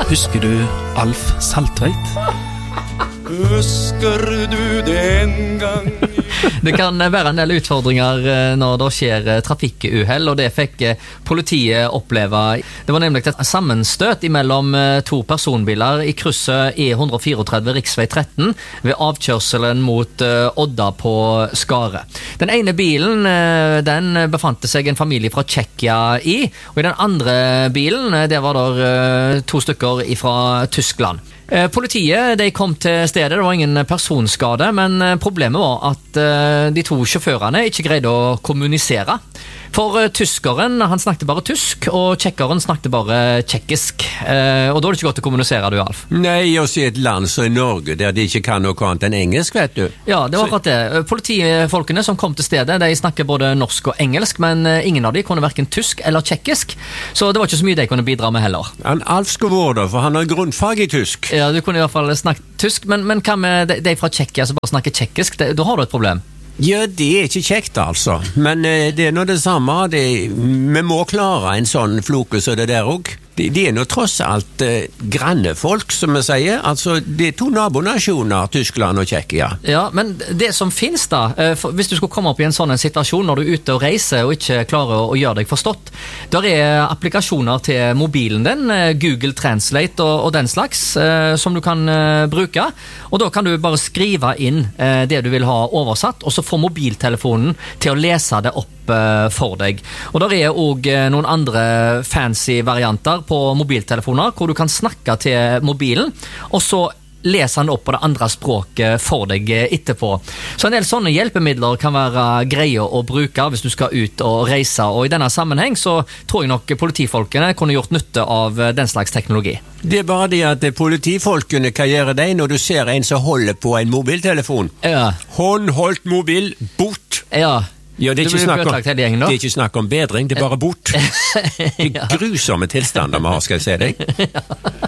Husker du Alf Saltveit? Husker du den gang? Det kan være en del utfordringer når det skjer trafikkuhell, og det fikk politiet oppleve. Det var nemlig et sammenstøt mellom to personbiler i krysset E134 riksvei 13 ved avkjørselen mot Odda på Skare. Den ene bilen den befant seg en familie fra Tsjekkia i, og i den andre bilen det var der to stykker fra Tyskland. Politiet de kom til stedet, det var ingen personskade, men problemet var at de to sjåførene ikke greide å kommunisere. For tyskeren, han snakket bare tysk, og tsjekkeren snakket bare tsjekkisk. Og da er det ikke godt å kommunisere, du, Alf. Nei, også i et land som i Norge, der de ikke kan noe annet enn engelsk, vet du. Ja, det var akkurat det. Politifolkene som kom til stedet, de snakker både norsk og engelsk, men ingen av de kunne hverken tysk eller tsjekkisk, så det var ikke så mye de kunne bidra med heller. Alf skulle vært der, for han har grunnfag i tysk. Ja, du kunne i hvert fall snakket tysk, men hva med de fra Tsjekkia som bare snakker tsjekkisk? Da har du et problem. Ja, det er ikke kjekt altså, men det er nå det samme, vi må klare en sånn floke som det der også. De er nå tross alt grannefolk, som vi sier, altså det er to nabonasjoner, Tyskland og Tsjekkia. Ja, men det som finnes da, hvis du skulle komme opp i en sånn situasjon når du er ute og reiser og ikke klarer å gjøre deg forstått, der er applikasjoner til mobilen din, Google Translate og den slags, som du kan bruke, og da kan du bare skrive inn det du vil ha oversatt, og så få mobiltelefonen til å lese det opp for deg. Og der er også noen andre fancy varianter på mobiltelefoner, hvor du kan snakke til mobilen, og så leser han opp på det andre språket for deg etterpå. Så en del sånne hjelpemidler kan være greie å bruke hvis du skal ut og reise, og i denne sammenheng så tror jeg nok politifolkene kunne gjort nytte av den slags teknologi. Det er bare det at politifolkene kan gjøre det når du ser en som holder på en mobiltelefon. Ja. Håndholdt mobil, bort! Ja. Ja, det er ikke snakk om bedring, det er bare bort. Det er grusomme tilstander vi har, skal jeg si deg.